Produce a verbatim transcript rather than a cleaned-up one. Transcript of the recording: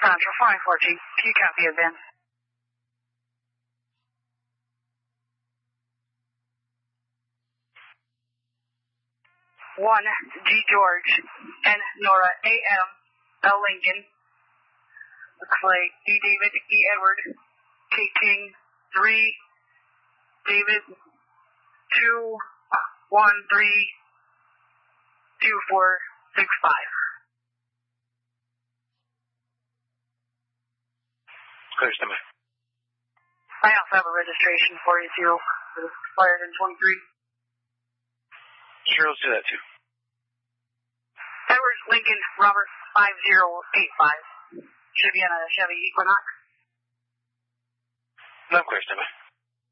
Roger, five four G. Can you copy advance? One, G George, N Nora, A M, L Lincoln, looks like D David, E Edward, K King, three, David, two, one, three, two, four, six, five. Clear, stand by. I also have a registration for you too. It was expired in twenty-three. Sure, let's do that too. Edward Lincoln Robert five zero eight five. Should be on a Chevy Equinox. No, clear, stand by.